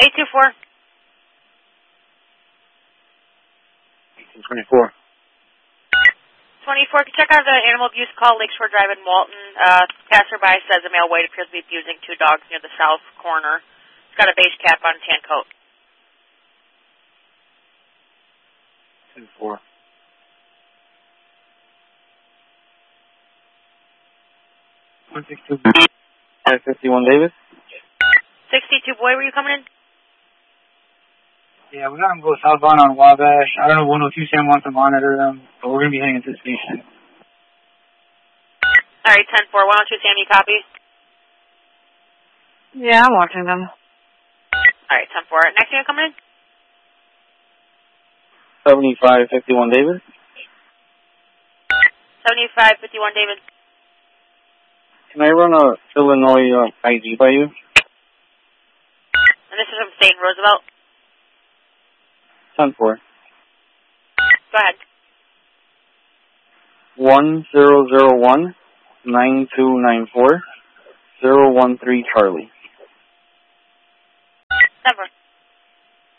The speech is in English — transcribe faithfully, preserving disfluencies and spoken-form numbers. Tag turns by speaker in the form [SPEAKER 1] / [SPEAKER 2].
[SPEAKER 1] eight two four.
[SPEAKER 2] eighteen twenty-four.
[SPEAKER 1] twenty-four, can you check out the animal abuse call, Lakeshore Drive in Walton. Uh, passerby says a male white appears to be abusing two dogs near the south corner. He's got a base cap on, tan coat.
[SPEAKER 2] ten four. one sixty-two. five fifty-one Davis.
[SPEAKER 1] sixty-two, boy, were you coming in?
[SPEAKER 3] Yeah, we got them go southbound on Wabash. I don't know if one oh two Sam wants to monitor them, but we're going to be heading into the station.
[SPEAKER 1] All right, ten four, one oh two Sam, you copy?
[SPEAKER 4] Yeah, I'm watching them.
[SPEAKER 1] All right, ten four. Next unit coming in?
[SPEAKER 2] seventy-five fifty-one Davis.
[SPEAKER 1] seventy-five fifty-one, David.
[SPEAKER 2] Can I run a Illinois uh, I D by you?
[SPEAKER 1] And this is from State and Roosevelt.
[SPEAKER 2] ten four.
[SPEAKER 1] Go ahead.
[SPEAKER 2] one zero zero one nine two nine four zero one three Charlie.